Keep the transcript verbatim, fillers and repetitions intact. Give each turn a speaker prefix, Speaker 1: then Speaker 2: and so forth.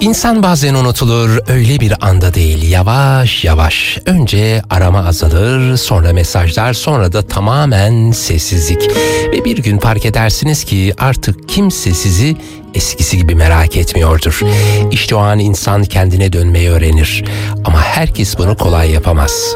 Speaker 1: İnsan bazen unutulur, öyle bir anda değil, yavaş yavaş. Önce arama azalır, sonra mesajlar, sonra da tamamen sessizlik. Ve bir gün fark edersiniz ki artık kimse sizi eskisi gibi merak etmiyordur. İşte o an insan kendine dönmeyi öğrenir. Ama herkes bunu kolay yapamaz.